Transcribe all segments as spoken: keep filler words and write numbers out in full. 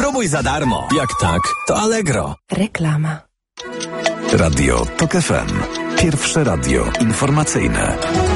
Spróbuj za darmo. Jak tak, to Allegro. Reklama. Radio Tok F M. Pierwsze radio informacyjne.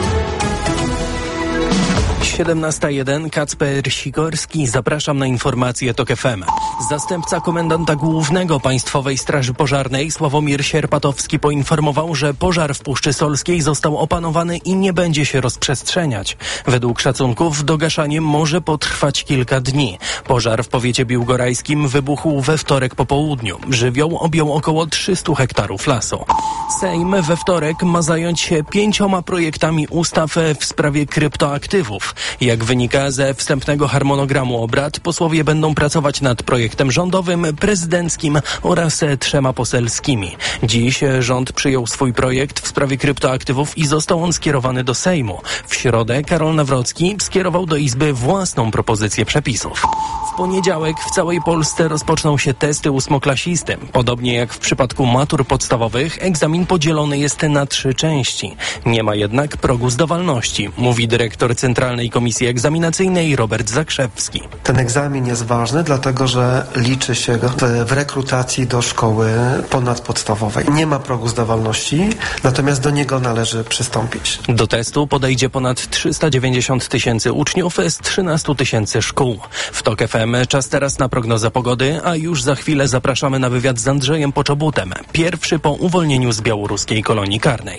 siedemnasta jeden, Kacper Sikorski, zapraszam na informacje Tok F M. Zastępca komendanta głównego Państwowej Straży Pożarnej Sławomir Sierpatowski poinformował, że pożar w Puszczy Solskiej został opanowany i nie będzie się rozprzestrzeniać. Według szacunków dogaszanie może potrwać kilka dni. Pożar w powiecie biłgorajskim wybuchł we wtorek po południu. Żywioł objął około trzysta hektarów lasu. Sejm we wtorek ma zająć się pięcioma projektami ustaw w sprawie kryptoaktywów. Jak wynika ze wstępnego harmonogramu obrad, posłowie będą pracować nad projektem rządowym, prezydenckim oraz trzema poselskimi. Dziś rząd przyjął swój projekt w sprawie kryptoaktywów i został on skierowany do Sejmu. W środę Karol Nawrocki skierował do Izby własną propozycję przepisów. W poniedziałek w całej Polsce rozpoczną się testy ósmoklasisty. Podobnie jak w przypadku matur podstawowych, egzamin podzielony jest na trzy części. Nie ma jednak progu zdawalności, mówi dyrektor Centralnej Komisji Egzaminacyjnej Robert Zakrzewski. Ten egzamin jest ważny, dlatego że liczy się w, w rekrutacji do szkoły ponadpodstawowej. Nie ma progu zdawalności, natomiast do niego należy przystąpić. Do testu podejdzie ponad trzysta dziewięćdziesiąt tysięcy uczniów z trzynastu tysięcy szkół. W Tok F M czas teraz na prognozę pogody, a już za chwilę zapraszamy na wywiad z Andrzejem Poczobutem, pierwszy po uwolnieniu z białoruskiej kolonii karnej.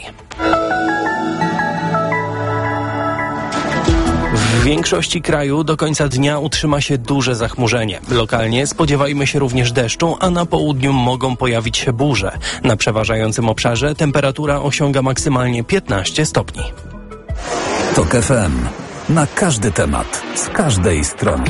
W większości kraju do końca dnia utrzyma się duże zachmurzenie. Lokalnie spodziewajmy się również deszczu, a na południu mogą pojawić się burze. Na przeważającym obszarze temperatura osiąga maksymalnie piętnaście stopni. Tok F M. Na każdy temat, z każdej strony.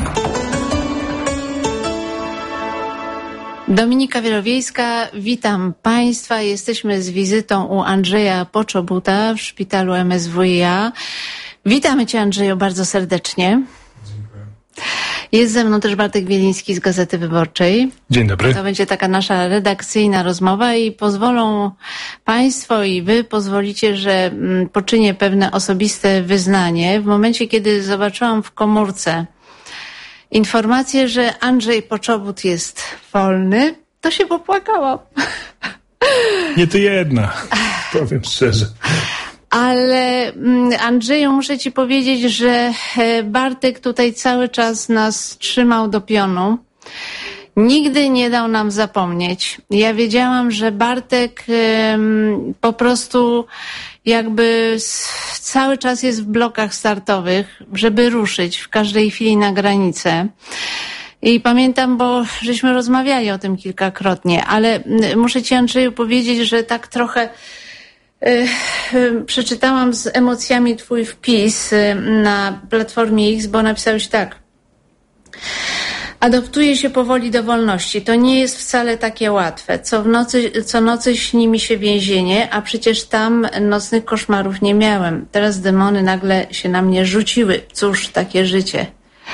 Dominika Wielowiejska, witam Państwa. Jesteśmy z wizytą u Andrzeja Poczobuta w szpitalu M S W i A. Witamy Cię, Andrzeju, bardzo serdecznie. Dziękuję. Jest ze mną też Bartek Wieliński z Gazety Wyborczej. Dzień dobry. To będzie taka nasza redakcyjna rozmowa i pozwolą Państwo i Wy pozwolicie, że poczynię pewne osobiste wyznanie. W momencie, kiedy zobaczyłam w komórce informację, że Andrzej Poczobut jest wolny, to się popłakałam. Nie ty jedna, powiem szczerze. Ale Andrzeju, muszę Ci powiedzieć, że Bartek tutaj cały czas nas trzymał do pionu. Nigdy nie dał nam zapomnieć. Ja wiedziałam, że Bartek um, po prostu jakby cały czas jest w blokach startowych, żeby ruszyć w każdej chwili na granicę. I pamiętam, bo żeśmy rozmawiali o tym kilkakrotnie, ale muszę Ci, Andrzeju, powiedzieć, że tak trochę przeczytałam z emocjami twój wpis na Platformie X, bo napisałeś tak. Adoptuje się powoli do wolności. To nie jest wcale takie łatwe. Co w nocy, co nocy śni mi się więzienie, a przecież tam nocnych koszmarów nie miałem. Teraz demony nagle się na mnie rzuciły. Cóż, takie życie.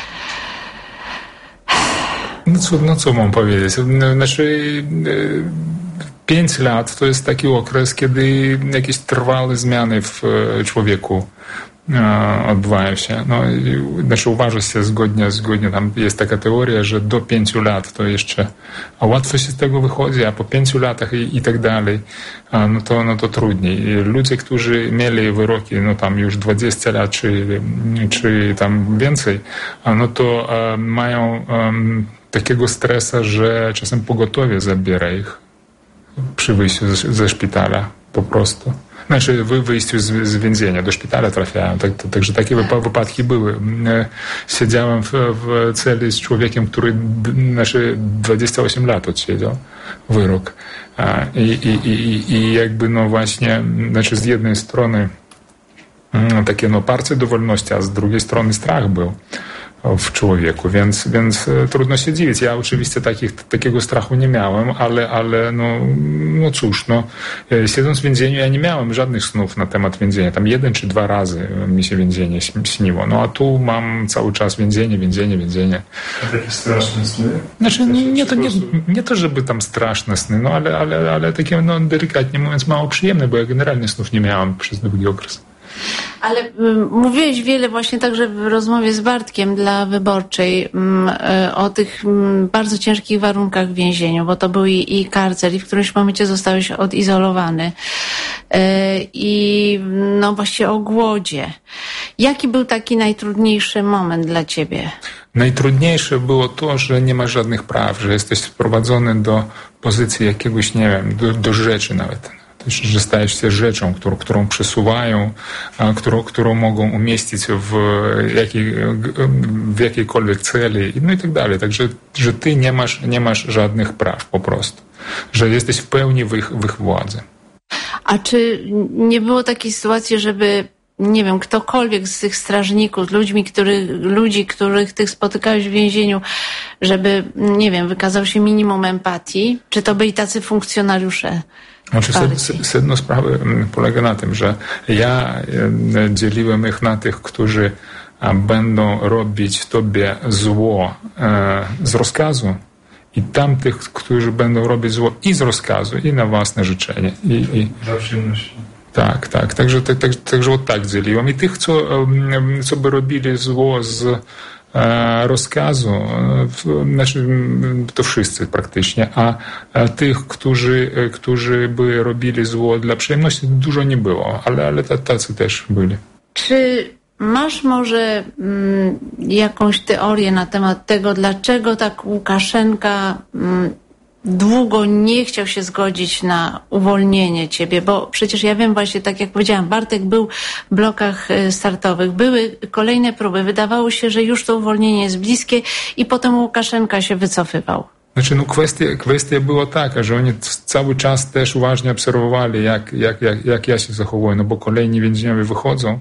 No co, no co mam powiedzieć? Znaczy... Pięć lat to jest taki okres, kiedy jakieś trwałe zmiany w człowieku e, odbywają się. No, znaczy uważa się zgodnie, zgodnie, tam jest taka teoria, że do pięciu lat to jeszcze, a łatwo się z tego wychodzi, a po pięciu latach i, i tak dalej, a, no, to, no to trudniej. Ludzie, którzy mieli wyroki, no tam już dwadzieścia lat czy, czy tam więcej, a, no to e, mają e, takiego stresa, że czasem pogotowie zabiera ich przy wyjściu z, ze szpitala po prostu. Znaczy wy wyjściu z, z więzienia, do szpitala trafiałem. Tak, to, także takie wypadki były. Siedziałem w, w celi z człowiekiem, który znaczy dwadzieścia osiem lat odsiedział wyrok. I, i, i, i jakby no właśnie, znaczy z jednej strony takie no parcie do wolności, a z drugiej strony strach był w człowieku, więc, więc trudno się dziwić. Ja oczywiście takich, takiego strachu nie miałem, ale, ale no, no cóż, no, siedząc w więzieniu ja nie miałem żadnych snów na temat więzienia. Tam jeden czy dwa razy mi się więzienie śniło. No a tu mam cały czas więzienie, więzienie, więzienie. A takie straszne sny? Znaczy nie to, nie, nie to, żeby tam straszne sny, no ale, ale, ale takie no, delikatnie mówiąc mało przyjemne, bo ja generalnie snów nie miałem przez długi okres. Ale m, mówiłeś wiele właśnie także w rozmowie z Bartkiem dla Wyborczej m, y, o tych m, bardzo ciężkich warunkach w więzieniu, bo to był i, i karcel i w którymś momencie zostałeś odizolowany y, i no właściwie o głodzie. Jaki był taki najtrudniejszy moment dla ciebie? Najtrudniejsze było to, że nie masz żadnych praw, że jesteś sprowadzony do pozycji jakiegoś, nie wiem, do, do rzeczy nawet. Że stajesz się rzeczą, którą, którą przesuwają, którą, którą mogą umieścić w, jakiej, w jakiejkolwiek celi, no i tak dalej. Także, że ty nie masz, nie masz żadnych praw po prostu. Że jesteś w pełni w ich, w ich władzy. A czy nie było takiej sytuacji, żeby nie wiem, ktokolwiek z tych strażników, ludźmi, który, ludzi, których ty spotykałeś w więzieniu, żeby, nie wiem, wykazał się minimum empatii? Czy to byli tacy funkcjonariusze? Znaczy, sedno sprawy polega na tym, że ja dzieliłem ich na tych, którzy będą robić tobie zło z rozkazu, i tamtych, którzy będą robić zło i z rozkazu, i na własne życzenie. I, i... Dla przyjemności. Tak, tak. Także, tak, tak, także od tak dzieliłem. I tych, co, co by robili zło z e, rozkazu, znaczy, to wszyscy praktycznie, a, a tych, którzy, którzy by robili zło dla przyjemności, dużo nie było, ale, ale tacy też byli. Czy masz może mm, jakąś teorię na temat tego, dlaczego tak Łukaszenka mm, długo nie chciał się zgodzić na uwolnienie ciebie, bo przecież ja wiem właśnie, tak jak powiedziałam, Bartek był w blokach startowych, były kolejne próby, wydawało się, że już to uwolnienie jest bliskie i potem Łukaszenka się wycofywał. Znaczy, no kwestia, kwestia była taka, że oni cały czas też uważnie obserwowali, jak, jak, jak, jak ja się zachowuję, no bo kolejni więźniowie wychodzą,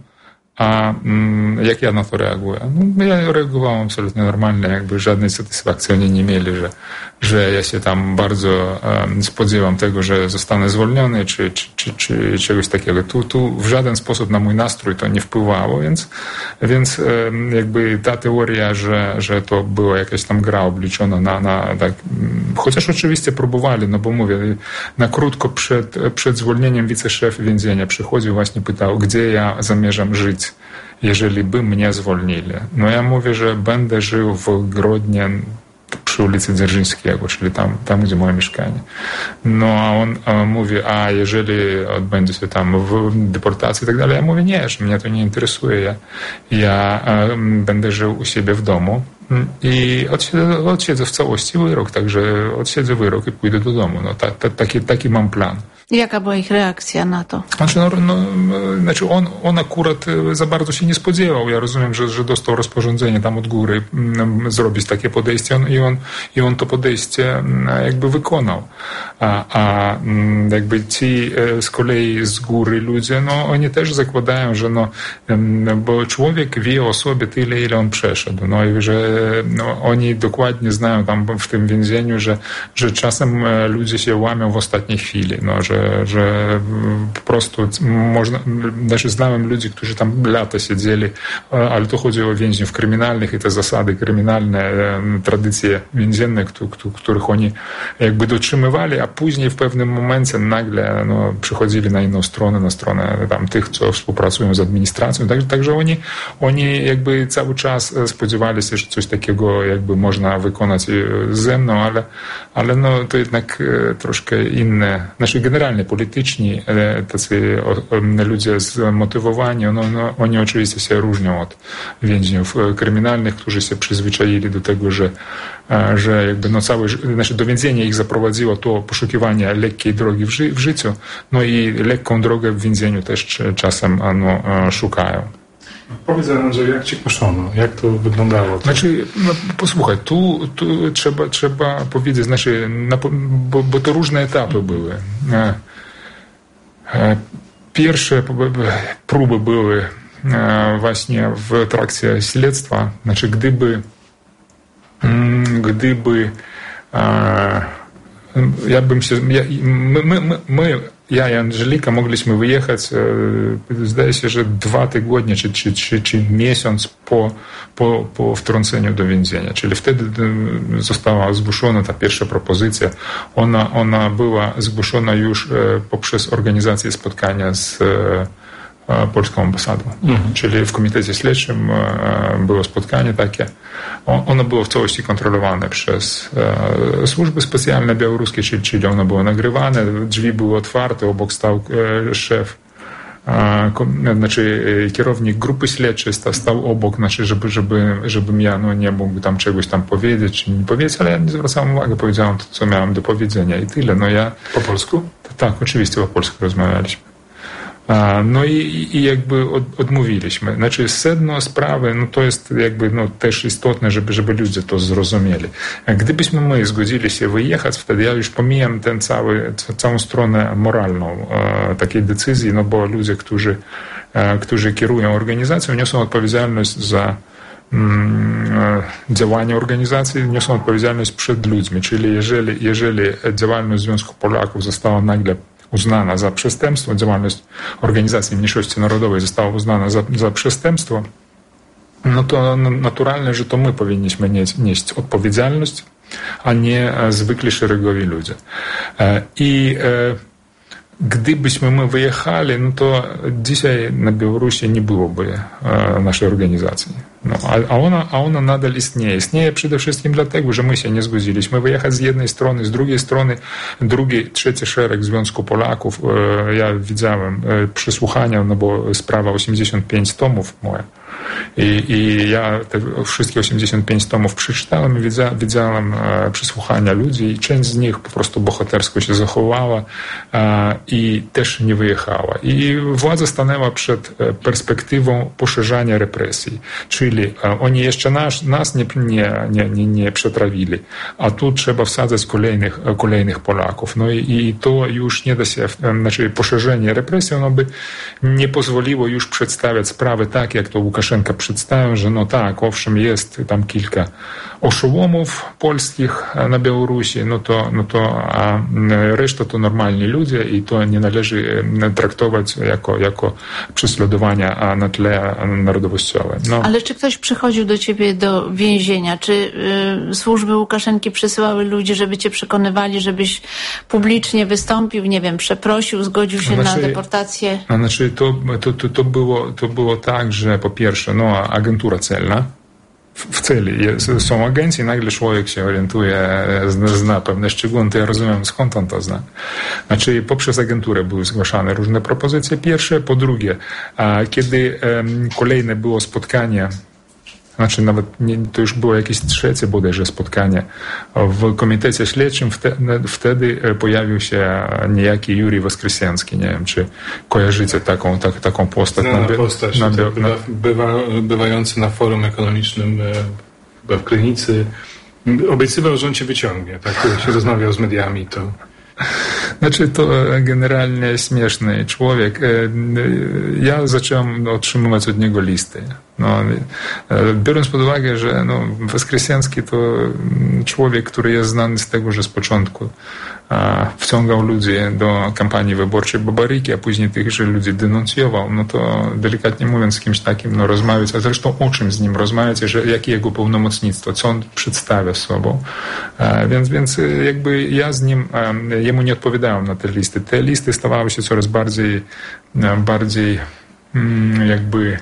a mm, jak ja na to reaguję? No, ja reagowałem absolutnie normalnie, jakby żadnej satysfakcji oni nie mieli, że, że ja się tam bardzo um, spodziewam tego, że zostanę zwolniony, czy, czy, czy, czy czegoś takiego. Tu, tu w żaden sposób na mój nastrój to nie wpływało, więc, więc um, jakby ta teoria, że, że to była jakaś tam gra obliczona na, na tak, chociaż oczywiście próbowali, no bo mówię, na krótko przed, przed zwolnieniem wiceszef więzienia przychodził, właśnie pytał, gdzie ja zamierzam żyć, jeżeli by mnie zwolnili. No ja mówię, że będę żył w Grodnie przy ulicy Dzierżyńskiego, czyli tam, tam gdzie moje mieszkanie. No a on a mówi, a jeżeli odbędzie się tam w deportacji i tak dalej, ja mówię, nie, że mnie to nie interesuje. Ja, ja um, będę żył u siebie w domu i odsiedzę, odsiedzę w całości wyrok, także odsiedzę wyrok i pójdę do domu. No, ta, ta, taki, taki mam plan. Jaka była ich reakcja na to? Znaczy, no, no, znaczy on, on akurat za bardzo się nie spodziewał. Ja rozumiem, że, że dostał rozporządzenie tam od góry m, zrobić takie podejście on, i, on, i on to podejście m, jakby wykonał. A, a m, jakby ci z kolei z góry ludzie, no oni też zakładają, że no, m, bo człowiek wie o sobie tyle, ile on przeszedł. No i że no, oni dokładnie znają tam w tym więzieniu, że, że czasem ludzie się łamią w ostatniej chwili, no, że że po prostu można, znaczy znałem ludzi, którzy tam lata siedzieli, ale to chodzi o więźniów kryminalnych i te zasady kryminalne, tradycje więzienne, których oni jakby dotrzymywali, a później w pewnym momencie nagle no, przychodzili na inną stronę, na stronę tam tych, co współpracują z administracją. Także, także oni, oni jakby cały czas spodziewali się, że coś takiego jakby można wykonać ze mną, ale, ale no, to jednak troszkę inne, znaczy generalnie polityczni, tacy ludzie zmotywowani, no, no, oni oczywiście się różnią od więźniów kryminalnych, którzy się przyzwyczaili do tego, że, że jakby no całe, znaczy do więzienia ich zaprowadziło to poszukiwanie lekkiej drogi w, ży, w życiu, no i lekką drogę w więzieniu też czasem no, szukają. Powiedz, Andrzej, jak cię kuszono? Jak to wyglądało? Znaczy, no, posłuchaj, tu, tu trzeba, trzeba powiedzieć, znaczy, na, bo, bo to różne etapy były. Pierwsze próby były właśnie w trakcie śledztwa. Znaczy, gdyby, gdyby ja bym się, ja, my, my, my ja i Angelika mogliśmy wyjechać, zdaje się, że dwa tygodnie czy, czy, czy, czy miesiąc po, po, po wtrąceniu do więzienia. Czyli wtedy została zgłoszona ta pierwsza propozycja. Ona, ona była zgłoszona już poprzez organizację spotkania z polską ambasadą. Mhm. Czyli w Komitecie Śledczym było spotkanie takie. Ono było w całości kontrolowane przez służby specjalne białoruskie, czyli, czyli ono było nagrywane, drzwi były otwarte, obok stał szef, znaczy kierownik grupy śledczej stał obok, znaczy, żeby, żeby, żebym ja no, nie mógł tam czegoś tam powiedzieć, czy nie powiedzieć, ale ja nie zwracałem uwagi, powiedziałem to, co miałem do powiedzenia i tyle. No ja... Po polsku? Tak, oczywiście po polsku rozmawialiśmy. No i, i jakby od, odmówiliśmy. Znaczy sedno sprawy, no to jest jakby no, też istotne, żeby, żeby ludzie to zrozumieli. Gdybyśmy my zgodzili się wyjechać, wtedy ja już pomijam ten cały, całą stronę moralną e, takiej decyzji, no bo ludzie, którzy, e, którzy kierują organizacją, niosą odpowiedzialność za mm, działania organizacji, niosą odpowiedzialność przed ludźmi. Czyli jeżeli, jeżeli działalność Związku Polaków została nagle uznana za przestępstwo, działalność Organizacji Mniejszości Narodowej została uznana za, za przestępstwo, no to naturalne, że to my powinniśmy nieść, nieść odpowiedzialność, a nie zwykli szeregowi ludzie. I gdybyśmy my wyjechali, no to dzisiaj na Białorusi nie byłoby naszej organizacji. No, a, ona, a ona nadal istnieje. Istnieje przede wszystkim dlatego, że my się nie zgodziliśmy wyjechać z jednej strony, z drugiej strony drugi, trzeci szereg Związku Polaków. Ja widziałem przesłuchania, no bo sprawa osiemdziesiąt pięć tomów moja. I, i ja te wszystkie osiemdziesiąt pięć tomów przeczytałem i widzia, widziałem e, przesłuchania ludzi i część z nich po prostu bohatersko się zachowała e, i też nie wyjechała. I władza stanęła przed perspektywą poszerzania represji. Czyli e, oni jeszcze nas, nas nie, nie, nie, nie, nie przetrawili, a tu trzeba wsadzać kolejnych, kolejnych Polaków. No i, i to już nie da się, znaczy poszerzenie represji, ono by nie pozwoliło już przedstawiać sprawy tak, jak to Łukaszenka przedstawił, że no tak, owszem, jest tam kilka oszołomów polskich na Białorusi, no to, no to a reszta to normalni ludzie i to nie należy traktować jako, jako prześladowania na tle narodowościowym. No. Ale czy ktoś przychodził do ciebie do więzienia? Czy y, służby Łukaszenki przesyłały ludzi, żeby cię przekonywali, żebyś publicznie wystąpił, nie wiem, przeprosił, zgodził się znaczy, na deportację? Znaczy to, to, to, to, było, to było tak, że po pierwsze, no, agentura celna, w celi jest, są agenci, nagle człowiek się orientuje, zna, zna pewne szczegóły, to ja rozumiem, skąd on to zna. Znaczy poprzez agenturę były zgłaszane różne propozycje pierwsze, po drugie, a kiedy um, kolejne było spotkanie, znaczy nawet nie, to już było jakieś trzecie bodajże spotkanie w Komitecie Śledczym, wtedy, wtedy pojawił się niejaki Jurij Woskresensky. Nie wiem, czy kojarzycie taką, tak, taką postać. No, na, na postać, na, na, bywa, bywa, bywający na forum ekonomicznym chyba w Krynicy. Obiecywał, że on cię wyciągnie. Tak, się rozmawiał z mediami, to... Znaczy to generalnie śmieszny człowiek. Ja zacząłem otrzymywać od niego listy. No, biorąc pod uwagę, że no, Woskresensky to człowiek, który jest znany z tego, że z początku a, wciągał ludzi do kampanii wyborczej Babaryki, a później tychże ludzi denuncjował, no to delikatnie mówiąc z kimś takim no, rozmawiać, a zresztą o czym z nim rozmawiać, że, jakie jego pełnomocnictwo, co on przedstawia sobą. A, więc, więc jakby ja z nim, a, jemu nie odpowiadałem na te listy. Te listy stawały się coraz bardziej, bardziej mm, jakby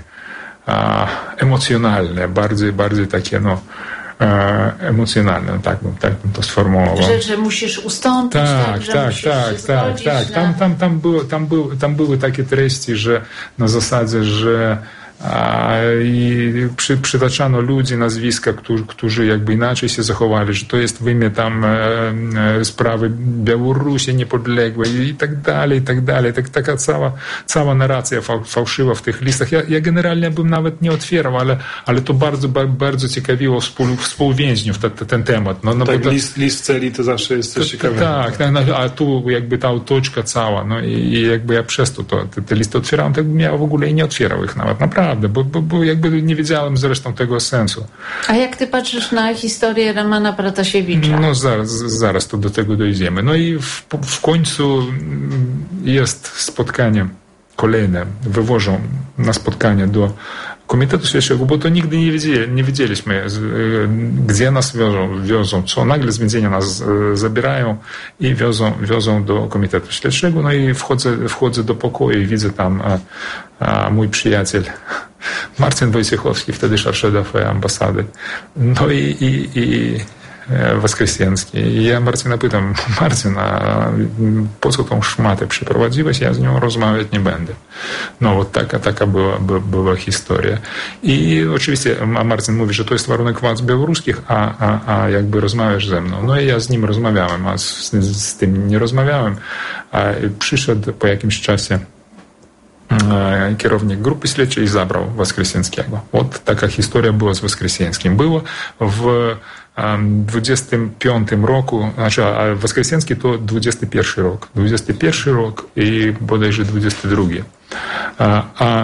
emocjonalne, bardziej, bardziej takie no emocjonalne, tak bym, tak bym to sformułował. Że, że musisz ustąpić, tak, tak że tak, musisz tak, się tak, tak. Na... Tam, tam, tam, było, tam, były, tam były takie treści, że na zasadzie, że a, i przy, przytaczano ludzi, nazwiska, którzy, którzy jakby inaczej się zachowali, że to jest w imię tam e, e, sprawy Białorusi niepodległej i tak dalej, i tak dalej. Tak, taka cała, cała narracja fał, fałszywa w tych listach. Ja, ja generalnie bym nawet nie otwierał, ale, ale to bardzo, bardzo ciekawiło współ, współwięźniów te, te, ten temat. No, no tak, bo list, list celi to zawsze jest coś ciekawego. Tak, no, a tu jakby ta otoczka cała, no i, i jakby ja przez to, to te, te listy otwierałem, tak bym ja w ogóle i nie otwierał ich nawet, naprawdę. Bo, bo, bo jakby nie wiedziałem zresztą tego sensu. A jak ty patrzysz na historię Romana Pratasiewicza? No zaraz, zaraz to do tego dojdziemy. No i w, w końcu jest spotkanie kolejne. Wywożą na spotkanie do Komitetu Śledczego, bo to nigdy nie, wiedzieli, nie wiedzieliśmy, gdzie nas wiozą, wiozą, co. Nagle z więzienia nas zabierają i wiozą, wiozą do Komitetu Śledczego. No i wchodzę, wchodzę do pokoju i widzę tam a, a mój przyjaciel Marcin Wojciechowski, wtedy szef ambasady. No i, i, i Woskresieński. I ja Marcina pytam, Marcin, a po co tą szmatę przyprowadziłeś? Ja z nią rozmawiać nie będę. No, вот taka, taka była, była historia. I oczywiście Marcin mówi, że to jest warunek władz białoruskich, a, a, a jakby rozmawiasz ze mną. No i ja z nim rozmawiałem, a z, z tym nie rozmawiałem. A przyszedł po jakimś czasie kierownik grupy śledczej i zabrał Woskresieńskiego. Вот taka historia była z Woskresieńskim. Było w dwudziestym piątym roku, znaczy, a Woskresieński to dwudziesty pierwszy rok. dwudziesty pierwszy rok i bodajże dwudziesty drugi. A, a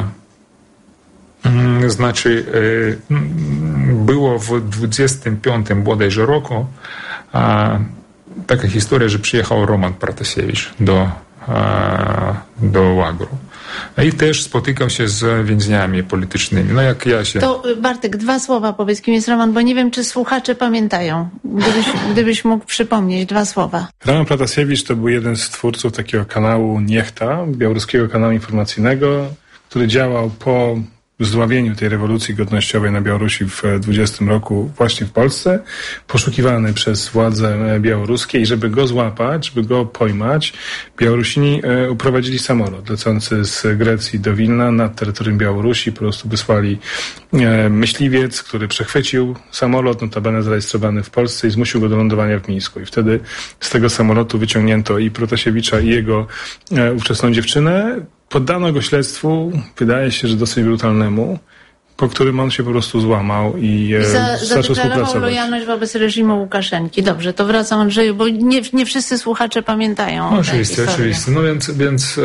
znaczy, było w dwudziestym piątym bodajże roku a, taka historia, że przyjechał Roman Protasiewicz do, a, do Łagru. I też spotykał się z więźniami politycznymi. No jak ja się... To Bartek, dwa słowa powiedz, kim jest Roman, bo nie wiem, czy słuchacze pamiętają. Gdybyś, gdybyś mógł przypomnieć dwa słowa. Roman Protasiewicz to był jeden z twórców takiego kanału Niechta, białoruskiego kanału informacyjnego, który działał po zdławieniu tej rewolucji godnościowej na Białorusi w dwudziestym roku właśnie w Polsce, poszukiwany przez władze białoruskie i żeby go złapać, żeby go pojmać, Białorusini uprowadzili samolot lecący z Grecji do Wilna nad terytorium Białorusi, po prostu wysłali myśliwiec, który przechwycił samolot, notabene zarejestrowany w Polsce i zmusił go do lądowania w Mińsku. I wtedy z tego samolotu wyciągnięto i Protasiewicza, i jego ówczesną dziewczynę. Poddano go śledztwu, wydaje się, że dosyć brutalnemu, po którym on się po prostu złamał i e, Za, zaczął współpracować. lojalność wobec reżimu Łukaszenki. Dobrze, to wracam, Andrzeju, bo nie, nie wszyscy słuchacze pamiętają. No, oczywiście, oczywiście. No więc, więc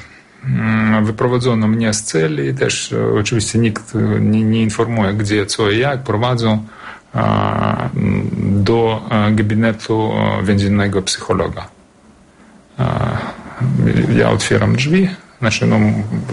e, wyprowadzono mnie z celi. Też e, oczywiście nikt nie, nie informuje, gdzie, co i jak. Prowadzą e, do gabinetu więziennego psychologa. E, ja otwieram drzwi. Znaczy, no,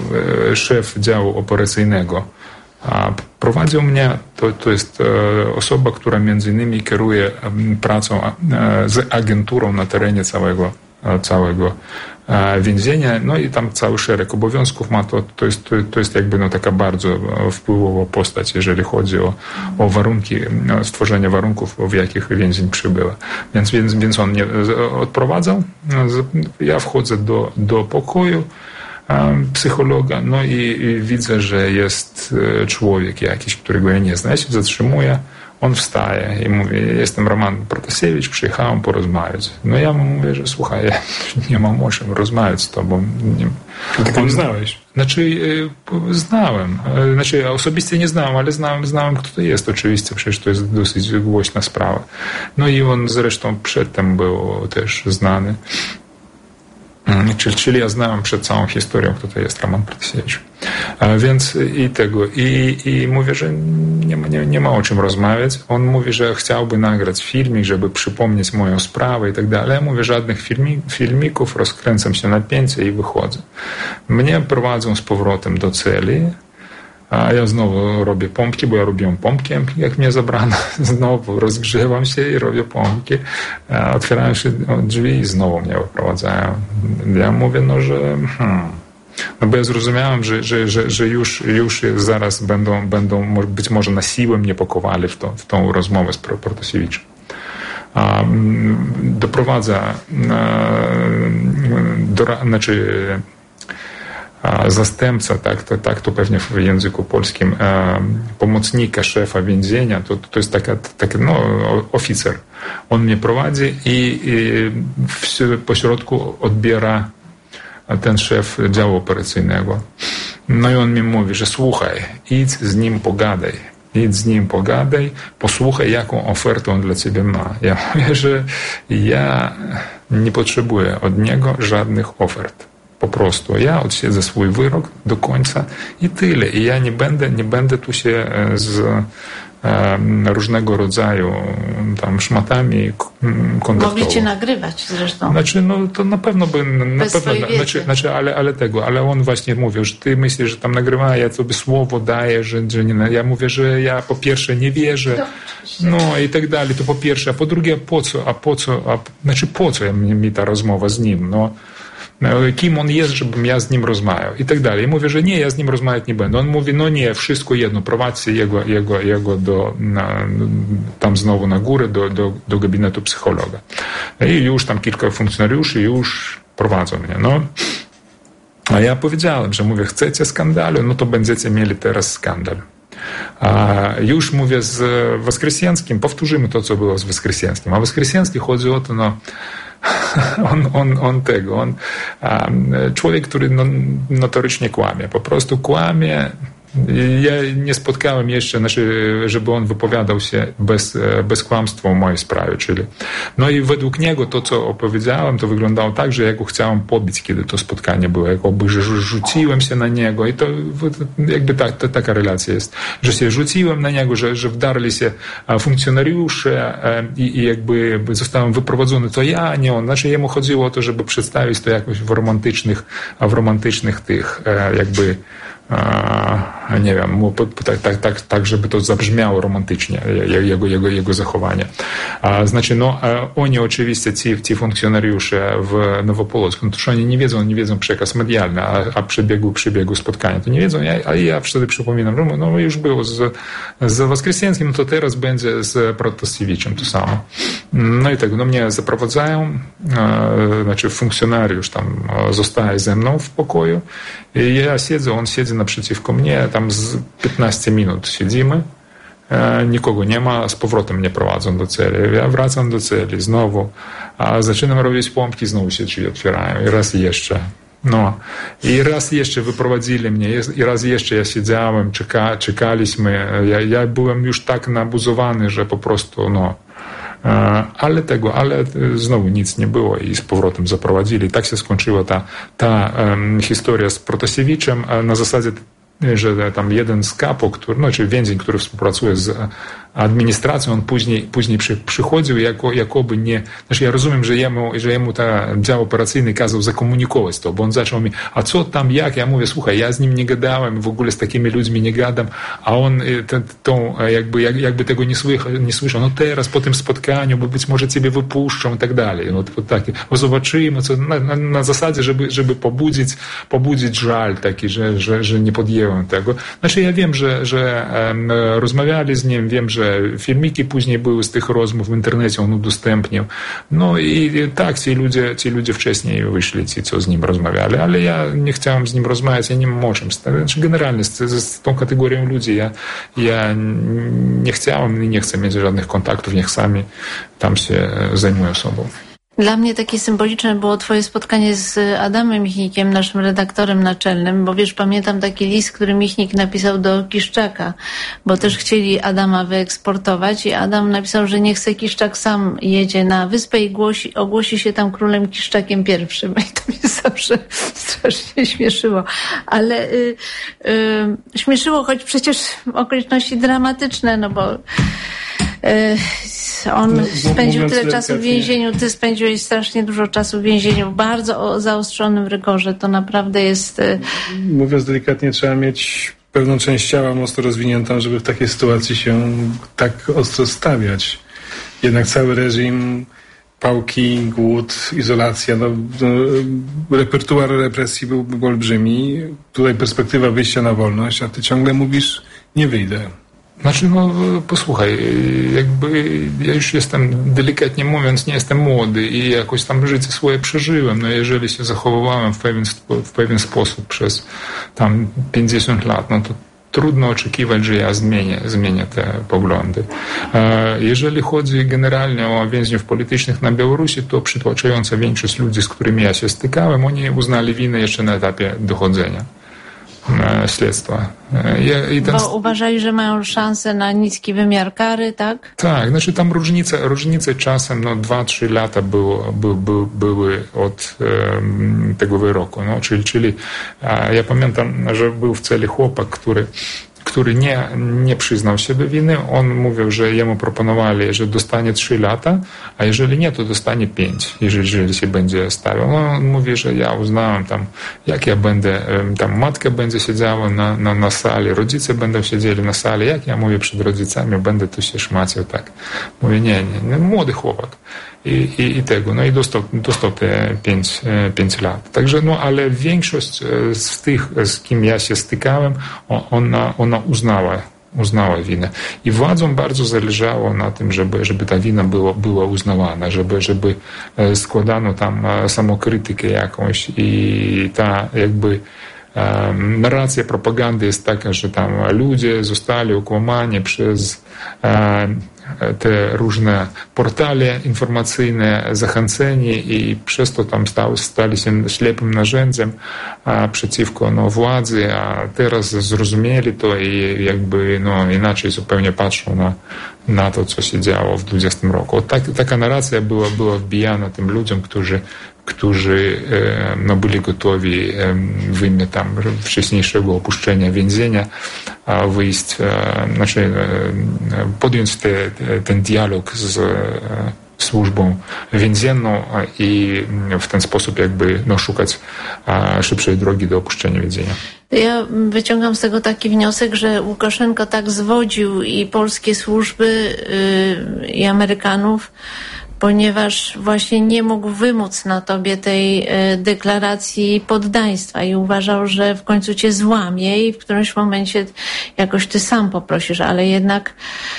szef działu operacyjnego prowadził mnie. To, to jest osoba, która między innymi kieruje pracą z agenturą na terenie całego, całego więzienia. No i tam cały szereg obowiązków ma. To, to, jest, to jest jakby no, taka bardzo wpływowa postać, jeżeli chodzi o, o warunki, stworzenie warunków, w jakich więzień przybyła. Więc, więc, więc on mnie odprowadzał. Ja wchodzę do, do pokoju psychologa, no i, i widzę, że jest człowiek jakiś, którego ja nie znam. Ja się zatrzymuję, on wstaje i mówi, jestem Roman Protasiewicz, przyjechałem porozmawiać. No ja mu mówię, że słuchaj, ja nie mam o czym rozmawiać z tobą. Nie... Ty on znałeś? Znaczy, znałem. Znaczy, ja osobiście nie znałem, ale znałem, znałem, kto to jest oczywiście, przecież to jest dosyć głośna sprawa. No i on zresztą przedtem był też znany. Czyli, czyli ja znałem przed całą historią, kto to jest Roman Protasiewicz. Więc i tego, i, i mówię, że nie ma, nie, nie ma o czym rozmawiać. On mówi, że chciałby nagrać filmik, żeby przypomnieć moją sprawę i tak dalej. Ja mówię, żadnych filmi, filmików, rozkręcam się na pięcie i wychodzę. Mnie prowadzą z powrotem do celi. A ja znowu robię pompki, bo ja robiłem pompki, jak mnie zabrano. Znowu rozgrzewam się i robię pompki. Otwierają się drzwi i znowu mnie wyprowadzają. Ja mówię, no, że... Hmm. No bo ja zrozumiałem, że, że, że, że już, już zaraz będą, będą być może na siłę mnie pakowali w, to, w tą rozmowę z Protasiewiczem. Doprowadza do... Znaczy, zastępca, tak to, tak to pewnie w języku polskim, e, pomocnika szefa więzienia, to, to jest taka, taka no, oficer. On mnie prowadzi i, i w pośrodku odbiera ten szef działu operacyjnego. No i on mi mówi, że słuchaj, idź z nim pogadaj. Idź z nim pogadaj, posłuchaj, jaką ofertę on dla ciebie ma. Ja mówię, że ja nie potrzebuję od niego żadnych ofert. Po prostu ja odsiedzę swój wyrok do końca i tyle. I ja nie będę, nie będę tu się z, różnego rodzaju tam szmatami kontaktowo. Mogli cię nagrywać zresztą. Znaczy, no to na pewno by, na Bez pewno, znaczy, znaczy ale, ale tego, ale on właśnie mówił, że ty myślisz, że tam nagrywa, ja sobie słowo daję, że, że nie, ja mówię, że ja po pierwsze nie wierzę, no i tak dalej, to po pierwsze, a po drugie, po co, a po co, a, znaczy po co mi, mi ta rozmowa z nim, no. Kim on jest, żebym ja z nim rozmawiał i tak dalej. I mówię, że nie, ja z nim rozmawiać nie będę. On mówi, no nie, wszystko jedno, prowadźcie jego, jego, jego do, na, tam znowu na górę, do, do, do gabinetu psychologa. I już tam kilka funkcjonariuszy już prowadzą mnie, no. A ja powiedziałem, że mówię, chcecie skandalu, no to będziecie mieli teraz skandal. A już mówię z Woskresenskim, powtórzymy to, co było z Woskresenskim. A Woskresensky chodzi o to, no, On, on, on tego, on, um, człowiek, który no, notorycznie kłamie, po prostu kłamie. Ja nie spotkałem jeszcze, znaczy, żeby on wypowiadał się bez, bez kłamstwa o mojej sprawie, czyli. No i według niego to, co opowiedziałem, to wyglądało tak, że ja go chciałem pobić, kiedy to spotkanie było, jakoby, że rzuciłem się na niego i to jakby tak, to, taka relacja jest, że się rzuciłem na niego, że, że wdarli się funkcjonariusze i, i jakby zostałem wyprowadzony, to ja, a nie on. Znaczy jemu chodziło o to, żeby przedstawić to jakoś w romantycznych, w romantycznych tych jakby a, nie wiem, tak, tak, tak, tak, żeby to zabrzmiało romantycznie, jego, jego, jego zachowanie. A, znaczy, no, oni oczywiście, ci, ci funkcjonariusze w Nowopolocku, no to że oni nie wiedzą, nie wiedzą przekaz medialny, a, a przebiegu, przebiegu spotkania, to nie wiedzą, ja, a ja wtedy przypominam, że no już było z, z Woskresenskim, no to teraz będzie z Protasiewiczem to samo. No i tak, no mnie zaprowadzają, e, znaczy funkcjonariusz tam zostaje ze mną w pokoju i ja siedzę, on siedzi naprzeciwko mnie, tam z piętnaście minut siedzimy, e, nikogo nie ma, z powrotem mnie prowadzą do celi. Ja wracam do celi znowu, a zaczynam robić pompki, znowu się drzwi otwierają i raz jeszcze. No, i raz jeszcze wyprowadzili mnie, i raz jeszcze ja siedziałem, czeka, czekaliśmy, ja, ja byłem już tak nabuzowany, że po prostu, no, ale tego, ale znowu nic nie było i z powrotem zaprowadzili. Tak się skończyła ta, ta um, historia z Protasiewiczem na zasadzie, że tam jeden z kapo, który, no, czyli więzień, który współpracuje z administracją, on później, później przy, przychodził jako, jakoby nie, znaczy ja rozumiem, że jemu, że jemu ta dział operacyjny kazał zakomunikować to, bo on zaczął mi, a co tam, jak? Ja mówię, słuchaj, ja z nim nie gadałem, w ogóle z takimi ludźmi nie gadam, a on te, tą, jakby, jak, jakby tego nie, słycha, nie słyszał, no teraz po tym spotkaniu, bo być może ciebie wypuszczą i tak dalej, no to takie, bo zobaczymy, co, na, na, na zasadzie, żeby, żeby pobudzić, pobudzić żal taki, że, że, że nie podjęłem tego. Znaczy ja wiem, że, że um, rozmawiali z nim, wiem, że filmiki później były z tych rozmów w internecie, on udostępnił. No i tak, ci ludzie, ci ludzie wcześniej wyszli, ci, co z nim rozmawiali, ale ja nie chciałem z nim rozmawiać, ja nie mam o czym. Znaczy generalnie z, z tą kategorią ludzi ja, ja nie chciałem i nie chcę mieć żadnych kontaktów, niech sami tam się zajmują sobą. Dla mnie takie symboliczne było twoje spotkanie z Adamem Michnikiem, naszym redaktorem naczelnym, bo wiesz, pamiętam taki list, który Michnik napisał do Kiszczaka, bo też chcieli Adama wyeksportować i Adam napisał, że nie chce, Kiszczak sam jedzie na wyspę i głosi, ogłosi się tam królem Kiszczakiem pierwszym. I to mnie zawsze strasznie śmieszyło. Ale y, y, śmieszyło, choć przecież okoliczności dramatyczne, no bo on no, spędził tyle czasu w więzieniu, ty spędziłeś strasznie dużo czasu w więzieniu, w bardzo zaostrzonym rygorze, to naprawdę jest... Mówiąc delikatnie, trzeba mieć pewną część ciała mocno rozwiniętą, żeby w takiej sytuacji się tak ostro stawiać. Jednak cały reżim, pałki, głód, izolacja, no, no, repertuar represji byłby olbrzymi. Tutaj perspektywa wyjścia na wolność, a ty ciągle mówisz, nie wyjdę. Znaczy, no posłuchaj, jakby ja już jestem, delikatnie mówiąc, nie jestem młody i jakoś tam życie swoje przeżyłem. No jeżeli się zachowywałem w pewien, w pewien sposób przez tam pięćdziesiąt lat, no to trudno oczekiwać, że ja zmienię, zmienię te poglądy. Jeżeli chodzi generalnie o więźniów politycznych na Białorusi, to przytłaczająca większość ludzi, z którymi ja się stykałem, oni uznali winę jeszcze na etapie dochodzenia śledztwa. I ten... Bo uważali, że mają szansę na niski wymiar kary, tak? Tak, znaczy tam różnice, różnice czasem, no dwa, trzy lata było, by, by, były od um, tego wyroku. No, czyli, czyli ja pamiętam, że był w celi chłopak, który który nie, nie przyznał siebie winy. On mówił, że jemu proponowali, że dostanie trzy lata, a jeżeli nie, to dostanie pięć, jeżeli, jeżeli się będzie stawiał. No, on mówi, że ja uznałem tam, jak ja będę, tam matka będzie siedziała na, na, na sali, rodzice będą siedzieli na sali, jak ja mówię przed rodzicami, będę tu się szmacił, tak. Mówię, nie, nie, nie młody chłopak. I, i, i tego, no i dostał, dostał te pięć, pięć lat. Także, no, ale większość z tych, z kim ja się stykałem, ona, ona uznała, uznała winę. I władzom bardzo zależało na tym, żeby, żeby ta wina była, była uznawana, żeby, żeby składano tam samokrytykę jakąś i ta jakby um, narracja propagandy jest taka, że tam ludzie zostali okłamani przez um, te różne portale informacyjne, zachęceni i przez to tam stał, stali się ślepym narzędziem a, przeciwko no, władzy, a teraz zrozumieli to i jakby no, inaczej zupełnie patrzą na, na to, co się działo w dwudziestym roku. Tak, taka narracja była, była wbijana tym ludziom, którzy którzy no, byli gotowi w imię tam wcześniejszego opuszczenia więzienia wyjść, znaczy podjąć te, ten dialog z służbą więzienną i w ten sposób jakby no, szukać szybszej drogi do opuszczenia więzienia. Ja wyciągam z tego taki wniosek, że Łukaszenko tak zwodził i polskie służby yy, i Amerykanów, ponieważ właśnie nie mógł wymóc na tobie tej deklaracji poddaństwa i uważał, że w końcu cię złamie i w którymś momencie jakoś ty sam poprosisz, ale jednak...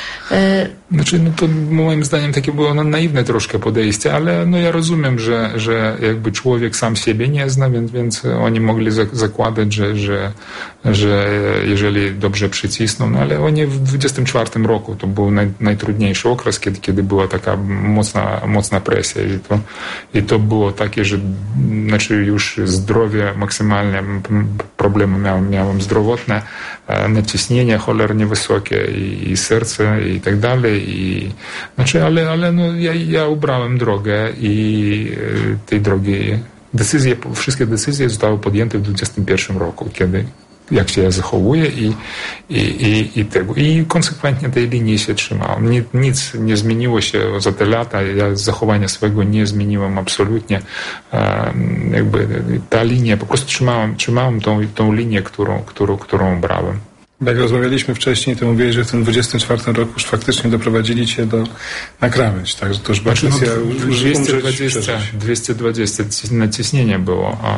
Znaczy, no to moim zdaniem takie było no, naiwne troszkę podejście, ale no ja rozumiem, że, że jakby człowiek sam siebie nie zna, więc, więc oni mogli zakładać, że, że, że jeżeli dobrze przycisną, no ale oni w dwudziestym czwartym roku to był naj, najtrudniejszy okres, kiedy, kiedy była taka mocna, mocna presja i to, i to było takie, że znaczy już zdrowie maksymalnie, problemy miałem, miałem zdrowotne, naciśnienie cholernie wysokie i, i serce i tak dalej. I, znaczy, ale, ale no, ja, ja ubrałem drogę i y, tej drogi decyzje, wszystkie decyzje zostały podjęte w dwudziestym pierwszym roku, kiedy jak się ja zachowuję i, i, i, i tego. I konsekwentnie tej linii się trzymałem. Nic, nic nie zmieniło się za te lata. Ja zachowania swojego nie zmieniłem absolutnie. Um, jakby ta linia, po prostu trzymałem, trzymałem tą, tą linię, którą, którą, którą brałem. Jak rozmawialiśmy wcześniej, to mówiłeś, że w tym dwudziestym czwartym roku już faktycznie doprowadzili cię do na krawędź, także to już była kwestia dwieście dwadzieścia, dwieście dwadzieścia naciśnienie było. A